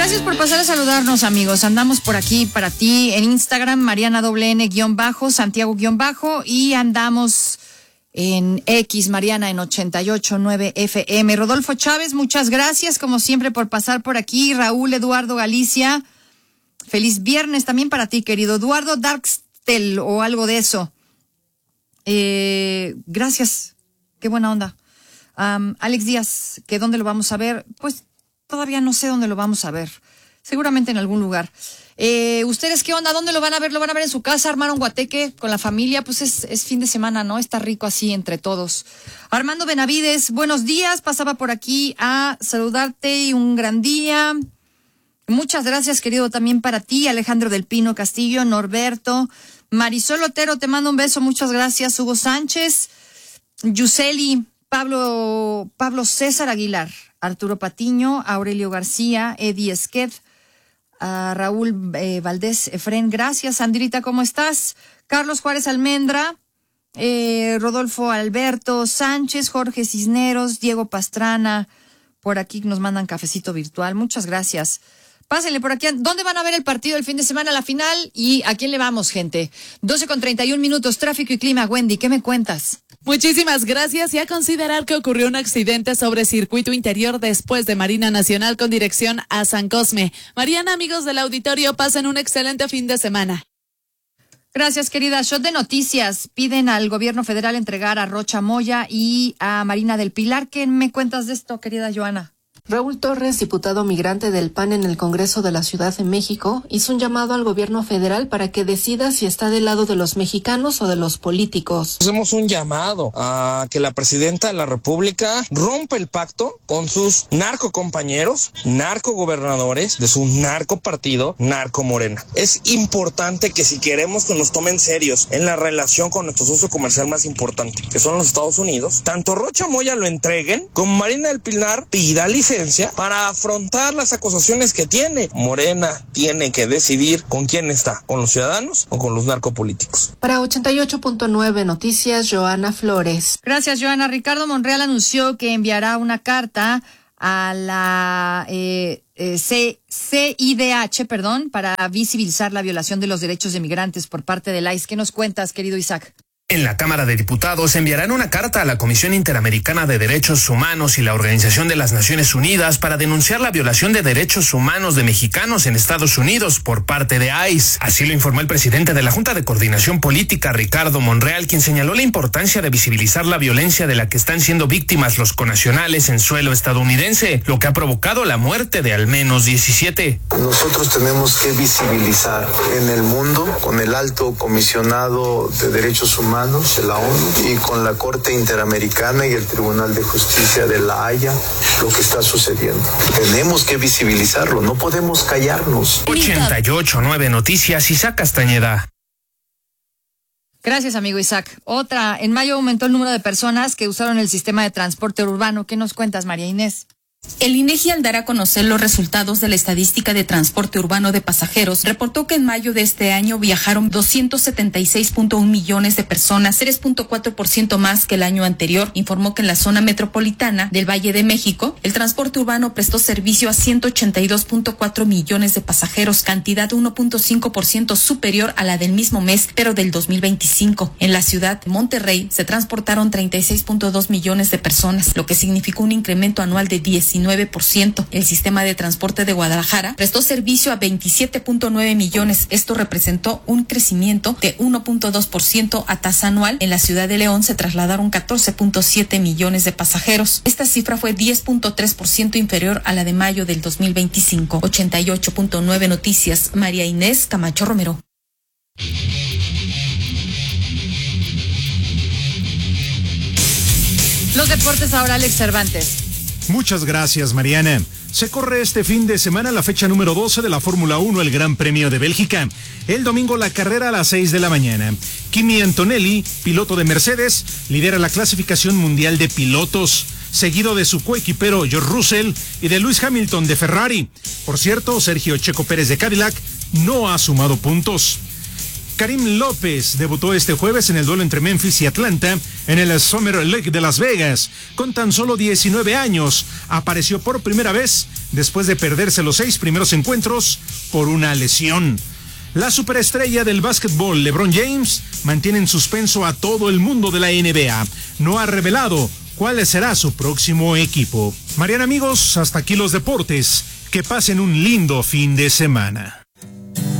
Gracias por pasar a saludarnos, amigos. Andamos por aquí para ti en Instagram, Mariana _, Santiago _ y andamos en X, Mariana en 88.9 FM. Rodolfo Chávez, muchas gracias como siempre por pasar por aquí. Raúl Eduardo Galicia, feliz viernes también para ti, querido Eduardo Darkstel o algo de eso. Gracias, qué buena onda. Alex Díaz, ¿que dónde lo vamos a ver? Pues todavía no sé dónde lo vamos a ver. Seguramente en algún lugar. ¿Ustedes qué onda? ¿Dónde lo van a ver? ¿Lo van a ver en su casa? ¿Armaron guateque con la familia? Pues es fin de semana, ¿no? Está rico así entre todos. Armando Benavides, buenos días. Pasaba por aquí a saludarte y un gran día. Muchas gracias, querido, también para ti. Alejandro del Pino Castillo, Norberto. Marisol Otero, te mando un beso. Muchas gracias. Hugo Sánchez. Yuseli, Pablo César Aguilar. Arturo Patiño, Aurelio García, Eddie Esqued, Raúl Valdés Efren, gracias. Sandrita, ¿cómo estás? Carlos Juárez Almendra, Rodolfo Alberto Sánchez, Jorge Cisneros, Diego Pastrana, por aquí nos mandan cafecito virtual, muchas gracias. Pásenle por aquí. ¿Dónde van a ver el partido el fin de semana, la final? ¿Y a quién le vamos, gente? 12:31, tráfico y clima. Wendy, ¿qué me cuentas? Muchísimas gracias y a considerar que ocurrió un accidente sobre circuito interior después de Marina Nacional con dirección a San Cosme. Mariana, amigos del auditorio, pasen un excelente fin de semana. Gracias, querida. Shot de noticias. Piden al gobierno federal entregar a Rocha Moya y a Marina del Pilar. ¿Qué me cuentas de esto, querida Joana? Raúl Torres, diputado migrante del PAN en el Congreso de la Ciudad de México, hizo un llamado al gobierno federal para que decida si está del lado de los mexicanos o de los políticos. Hacemos un llamado a que la presidenta de la República rompa el pacto con sus narcocompañeros, narcogobernadores de su narcopartido, Narco Morena. Es importante que si queremos que nos tomen serios en la relación con nuestro socio comercial más importante, que son los Estados Unidos, tanto Rocha Moya lo entreguen, como Marina del Pilar pida licencia para afrontar las acusaciones que tiene. Morena tiene que decidir con quién está, con los ciudadanos o con los narcopolíticos. Para 88.9 Noticias, Joana Flores. Gracias, Joana. Ricardo Monreal anunció que enviará una carta a la CIDH, para visibilizar la violación de los derechos de migrantes por parte del ICE. ¿Qué nos cuentas, querido Isaac? En la Cámara de Diputados enviarán una carta a la Comisión Interamericana de Derechos Humanos y la Organización de las Naciones Unidas para denunciar la violación de derechos humanos de mexicanos en Estados Unidos por parte de ICE. Así lo informó el presidente de la Junta de Coordinación Política, Ricardo Monreal, quien señaló la importancia de visibilizar la violencia de la que están siendo víctimas los connacionales en suelo estadounidense, lo que ha provocado la muerte de al menos 17. Nosotros tenemos que visibilizar en el mundo con el Alto Comisionado de Derechos Humanos de la ONU y con la Corte Interamericana y el Tribunal de Justicia de La Haya lo que está sucediendo. Tenemos que visibilizarlo, no podemos callarnos. 88.9 Noticias, Isaac Castañeda. Gracias, amigo Isaac. Otra, en mayo aumentó el número de personas que usaron el sistema de transporte urbano. ¿Qué nos cuentas, María Inés? El INEGI, al dar a conocer los resultados de la estadística de transporte urbano de pasajeros, reportó que en mayo de este año viajaron 276.1 millones de personas, 3.4% más que el año anterior. Informó que en la zona metropolitana del Valle de México, el transporte urbano prestó servicio a 182.4 millones de pasajeros, cantidad 1.5% superior a la del mismo mes, pero del 2025. En la ciudad de Monterrey se transportaron 36.2 millones de personas, lo que significó un incremento anual de 19%. El sistema de transporte de Guadalajara prestó servicio a 27.9 millones. Esto representó un crecimiento de 1.2% a tasa anual. En la ciudad de León se trasladaron 14.7 millones de pasajeros. Esta cifra fue 10.3% inferior a la de mayo del 2025. 88.9 Noticias, María Inés Camacho Romero. Los deportes ahora, Alex Cervantes. Muchas gracias, Mariana. Se corre este fin de semana la fecha número 12 de la Fórmula 1, el Gran Premio de Bélgica. El domingo la carrera a las 6 de la mañana. Kimi Antonelli, piloto de Mercedes, lidera la clasificación mundial de pilotos, seguido de su coequipero George Russell y de Lewis Hamilton de Ferrari. Por cierto, Sergio Checo Pérez de Cadillac no ha sumado puntos. Karim López debutó este jueves en el duelo entre Memphis y Atlanta en el Summer League de Las Vegas. Con tan solo 19 años, apareció por primera vez después de perderse los 6 primeros encuentros por una lesión. La superestrella del básquetbol, LeBron James, mantiene en suspenso a todo el mundo de la NBA. No ha revelado cuál será su próximo equipo. Mariana, amigos, hasta aquí los deportes. Que pasen un lindo fin de semana.